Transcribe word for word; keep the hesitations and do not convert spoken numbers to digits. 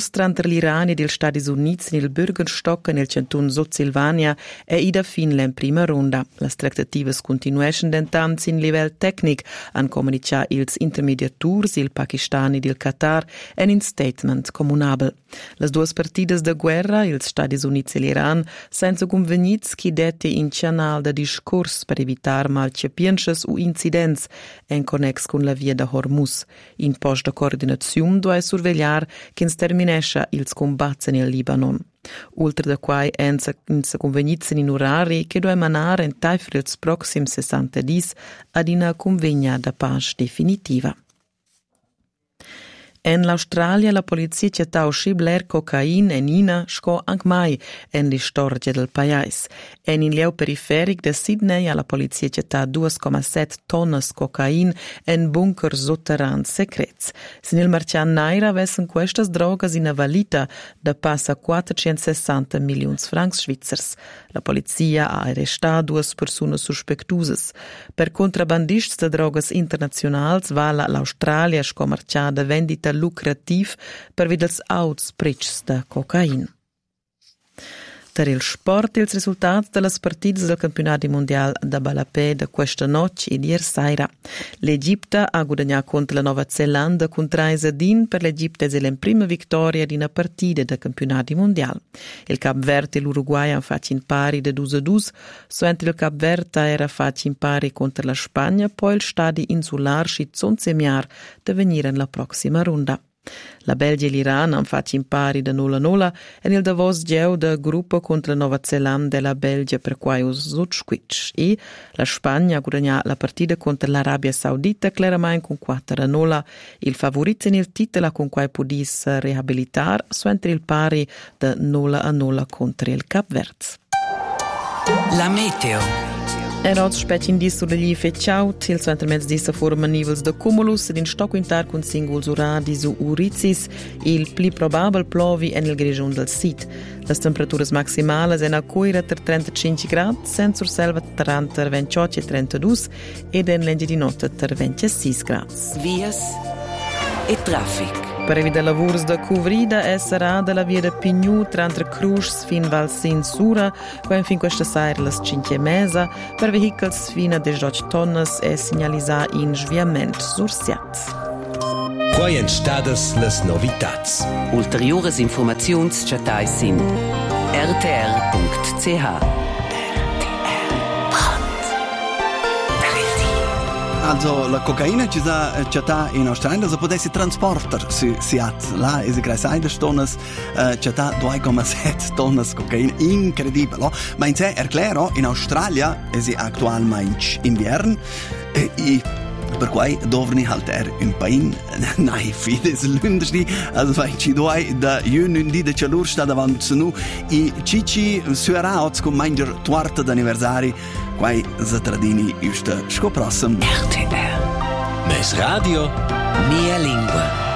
scours tra l'Iran ed ils Stati Units nel Bürgerstock nel cantun Sud-Silvania è ida fin la prima ronda. Las tractativas continueschen dentant in livel tecnic, han comunicar ils intermediaturs, il Pakistan ed il Qatar, en in statement comunabel. Las duas partidas da guerra, ils Stati Units e l'Iran, senza convenits chi dette in canal da discurs per evitar malcepienches u incidents en connex con la via da Hormuz. In post de coordinazione doa survegliar che terminescha ils combats nel Libanon. Oltre da quai enza insa convenizien in orari che doa emanar en taifr ils proxims sessanta dis ad una convegna da pace definitiva. En l'Australia la polizia c'ha uscibler cocain en ina sco anche mai en l'istorgia del pais. En in lieu periferic de Sydney la polizia c'ha due virgola sette tonnes cocain en bunker sotterran secrets. Sin il marcian naira vessen questas drogas in valita da passa quattrocentosessanta milions francs svizzers. La polizia ha arrestat due persone suspectusas. Per contrabandists de drogas internazionals vala l'Australia sco marciada vendita lucrativ per videls auts precs da cocain. Per il sport, ils resultats de las partidas del campionat mondial da balapè de questa noche ed ier saira. L'Egipte ha guadagnat contra la Nova Zelanda con tre a zero per l'Egipte è la prima vittoria di una partita del campionat mondial. Il Cap Verde e l'Uruguay hanno fatto in pari de due a due, soente il Cap Verde era fatto in pari contro la Spagna, poi il stadio insular si semiar de venire nella prossima ronda. La Belgia e l'Iran hanno fatto in pari da nolla a nolla e nel Davos geu del gruppo contro la Nova Zelanda e la Belgia per quai us sutsquitsch. E la Spagna ha guadagnato la partita contro l'Arabia Saudita chiaramente con quattro a nolla. Il favorito nel titolo con quai podis rehabilitar suentre il pari da nolla a nolla contro il Cap Verde. La meteo. En oggi specie in disso degli fecciaut, il centro mezzo dissa forma nivels de cumulus ed in stocco intar con singuls uradi su urizis, il pli probabel plovi en il grigion del sit. Las temperaturas maximales en a coira ter trentacinque gradi, sensor selva tra ventotto e trentadue ed en legge di notte ter ventisei gradi. Vias e traffic. Per evitare lavori da covrida è sarà della via de Pignou tra Cruz fin Val Sinsura, qua fin questa sera las cinque e mesa, per veicoli fino a diciotto tonnes è segnalizzata in sviamento sur Siat. Quai en stadas las novitats. Ulteriores informazions chatai sin r t r punct c h. Also, la cocaina ci sa c'ha in Australia, se potessi trasportar si si at là e si cresai de tonnes c'ha due virgola sette tonnes cocaina, incredibile, no? Ma in sé erclero in Australia è si attualmente invern e, e per cui dovni halter un pain nai fides lundri also vai ci due da junundi de calur sta davanti su e cici suera oz con manger quarta d'anniversari quai zatradini juste scoprossem R T R Mes radio Mia lingua.